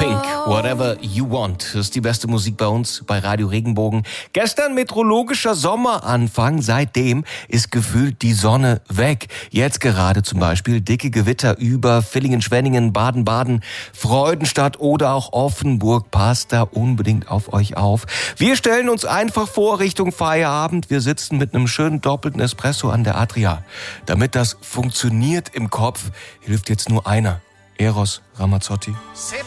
Pink, Whatever You Want. Das ist die beste Musik bei uns bei Radio Regenbogen. Gestern meteorologischer Sommeranfang. Seitdem ist gefühlt die Sonne weg. Jetzt gerade zum Beispiel dicke Gewitter über Villingen, Schwenningen, Baden-Baden, Freudenstadt oder auch Offenburg. Passt da unbedingt auf euch auf. Wir stellen uns einfach vor Richtung Feierabend. Wir sitzen mit einem schönen doppelten Espresso an der Adria. Damit das funktioniert im Kopf, hilft jetzt nur einer. Eros Ramazzotti.